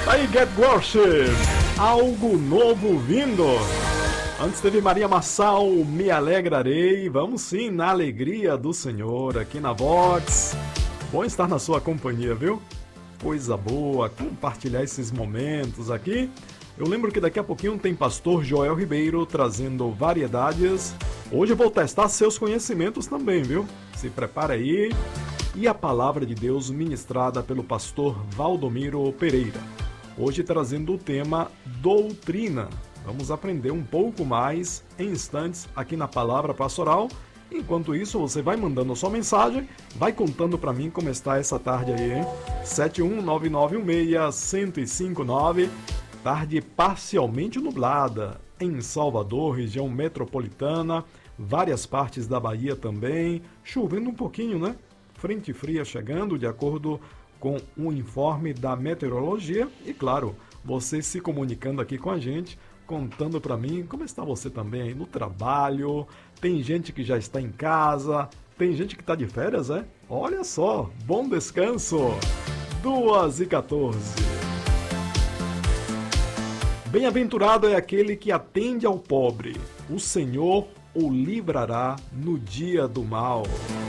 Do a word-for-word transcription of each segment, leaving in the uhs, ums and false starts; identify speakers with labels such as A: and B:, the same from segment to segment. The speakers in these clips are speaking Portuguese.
A: Aí, Get Worship, algo novo vindo. Antes teve Maria Massal, Me Alegrarei. Vamos sim, na alegria do Senhor, aqui na Vox. Bom estar na sua companhia, viu? Coisa boa, compartilhar esses momentos aqui. Eu lembro que daqui a pouquinho tem pastor Joel Ribeiro trazendo variedades. Hoje eu vou testar seus conhecimentos também, viu? Se prepara aí. E a palavra de Deus ministrada pelo pastor Valdomiro Pereira. Hoje trazendo o tema doutrina. Vamos aprender um pouco mais em instantes aqui na Palavra Pastoral. Enquanto isso, você vai mandando a sua mensagem, vai contando para mim como está essa tarde aí, hein? sete um nove nove um seis, um zero cinco nove. Tarde parcialmente nublada em Salvador, região metropolitana, várias partes da Bahia também, chovendo um pouquinho, né? Frente fria chegando, de acordo com o informe da meteorologia. E claro, você se comunicando aqui com a gente, contando para mim como está você também aí no trabalho. Tem gente que já está em casa, tem gente que está de férias, é? Olha só, bom descanso! duas e quatorze. Bem-aventurado é aquele que atende ao pobre. O Senhor o livrará no dia do mal.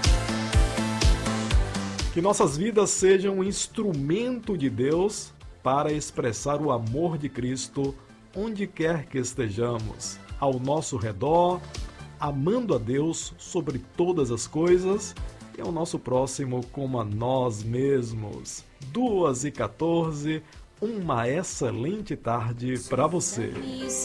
A: Que nossas vidas sejam um instrumento de Deus para expressar o amor de Cristo onde quer que estejamos, ao nosso redor, amando a Deus sobre todas as coisas e ao nosso próximo como a nós mesmos. duas e quatorze, uma excelente tarde para você.